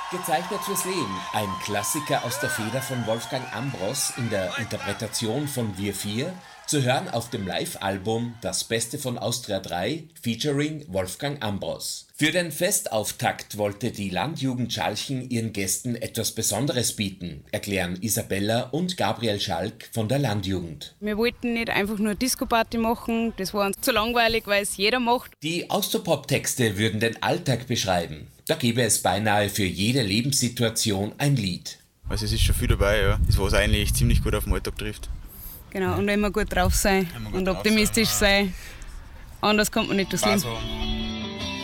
Gezeichnet fürs Leben. Ein Klassiker aus der Feder von Wolfgang Ambros in der Interpretation von Wir Vier, zu hören auf dem Live-Album Das Beste von Austria 3 featuring Wolfgang Ambros. Für den Festauftakt wollte die Landjugend Schalchen ihren Gästen etwas Besonderes bieten, erklären Isabella und Gabriel Schalk von der Landjugend. Wir wollten nicht einfach nur Disco-Party machen, das war uns zu langweilig, weil es jeder macht. Die Austropop-Texte würden den Alltag beschreiben. Da gäbe es beinahe für jede Lebenssituation ein Lied. Also es ist schon viel dabei, ja. Das was eigentlich ziemlich gut auf den Alltag trifft. Genau, und immer gut drauf sein und optimistisch sein. Anders kommt man nicht durchs Leben.